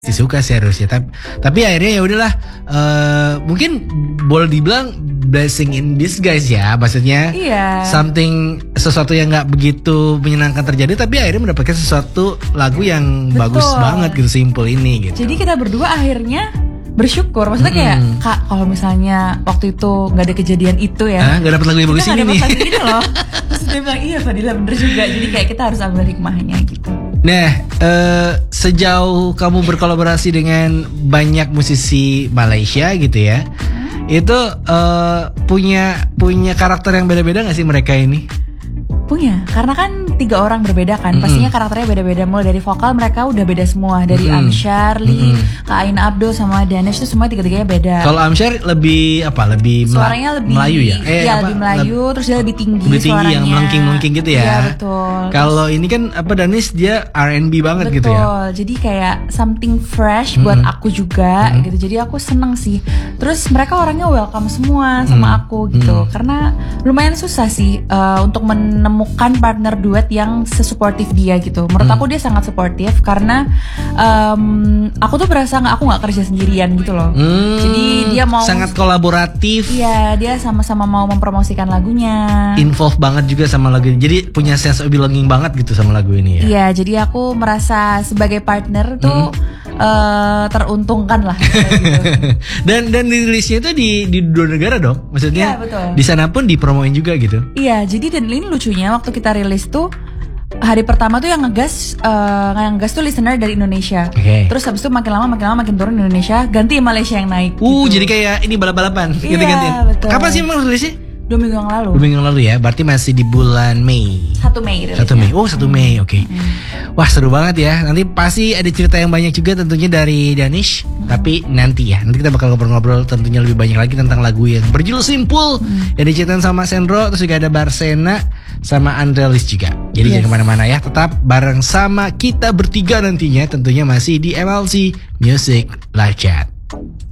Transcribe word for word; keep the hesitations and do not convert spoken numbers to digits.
Suka sih harusnya, tapi, tapi akhirnya ya udahlah, uh, mungkin boleh dibilang blessing in disguise ya, maksudnya iya. something sesuatu yang nggak begitu menyenangkan terjadi, tapi akhirnya mendapatkan sesuatu lagu yang Betul. bagus banget gitu, simple ini gitu. Jadi kita berdua akhirnya bersyukur, maksudnya kayak hmm. Kak kalau misalnya waktu itu nggak ada kejadian itu ya, nggak dapet lagu yang bagus ini nih. Lagu ini loh. Terus dia bilang iya Fadila bener juga, jadi kayak kita harus ambil hikmahnya gitu. Nah, uh, sejauh kamu berkolaborasi dengan banyak musisi Malaysia gitu ya, hmm. itu uh, punya punya karakter yang beda-beda nggak sih mereka ini? Punya, karena kan tiga orang berbeda kan, mm-hmm. pastinya karakternya beda-beda. Mulai dari vokal mereka udah beda semua, dari mm-hmm. Amsyar, Lee, mm-hmm. Kak Ain Abdo sama Danish itu semua tiga-tiganya beda. Kalau Amsyar lebih apa? Lebih suaranya lebih Melayu ya? Eh, ya lebih Melayu, leb- terus dia lebih tinggi lebih tinggi suaranya. Yang melengking-melengking gitu ya. Iya betul. Kalau ini kan apa Danish dia R and B banget betul. gitu ya. Betul. Jadi kayak something fresh mm-hmm. buat aku juga mm-hmm. gitu. Jadi aku seneng sih. Terus mereka orangnya welcome semua sama mm-hmm. aku gitu. Mm-hmm. Karena lumayan susah sih uh, untuk menemukan partner duet yang sesupportif dia gitu. Menurut hmm. aku dia sangat supportif karena um, aku tuh berasa nggak aku nggak kerja sendirian gitu loh. Hmm, Jadi dia mau sangat kolaboratif. Iya, dia sama-sama mau mempromosikan lagunya. Involve banget juga sama lagu ini. Jadi punya sense of belonging banget gitu sama lagu ini ya. Iya, jadi aku merasa sebagai partner tuh hmm. uh, teruntungkan lah. Gitu. dan dan rilisnya itu di di dua negara dong. Maksudnya iya, di sana pun dipromoin juga gitu. Iya, jadi dan ini lucunya waktu kita rilis tuh hari pertama tuh yang ngegas uh, yang ngegas tuh listener dari Indonesia. Okay. Terus habis itu makin lama makin lama makin turun Indonesia, ganti Malaysia yang naik. Uh, gitu. Jadi kayak ini balap-balapan, iya, ganti-gantian. Betul. Kapan sih emang rilisnya? Dua minggu yang lalu. Dua minggu yang lalu ya, berarti masih di bulan Mei. Satu Mei rilisnya. Satu Mei, oh satu Mei, oke. Okay. Hmm. Wah seru banget ya. Nanti pasti ada cerita yang banyak juga tentunya dari Danish. Hmm. Tapi nanti ya, nanti kita bakal ngobrol-ngobrol tentunya lebih banyak lagi tentang lagu yang berjudul Simple hmm. yang diciptakan sama Sendro, terus juga ada Barsena sama Andrelis juga. Jadi yes. jangan kemana-mana ya, tetap bareng sama kita bertiga nantinya tentunya masih di M L C Music Live Chat.